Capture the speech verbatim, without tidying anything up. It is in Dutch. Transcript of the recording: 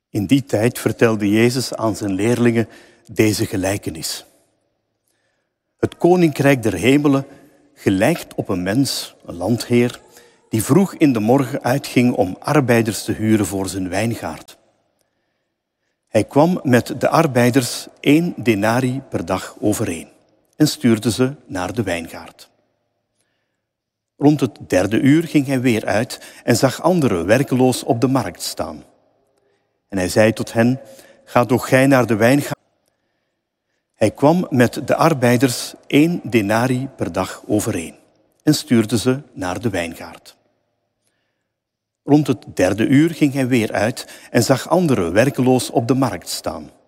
In die tijd vertelde Jezus aan zijn leerlingen deze gelijkenis. Het koninkrijk der hemelen gelijkt op een mens, een landheer, die vroeg in de morgen uitging om arbeiders te huren voor zijn wijngaard. Hij kwam met de arbeiders één denari per dag overeen en stuurde ze naar de wijngaard. Rond het derde uur ging hij weer uit en zag anderen werkeloos op de markt staan. En hij zei tot hen, ga toch gij naar de wijngaard. Hij kwam met de arbeiders één denari per dag overeen en stuurde ze naar de wijngaard. Rond het derde uur ging hij weer uit en zag anderen werkeloos op de markt staan.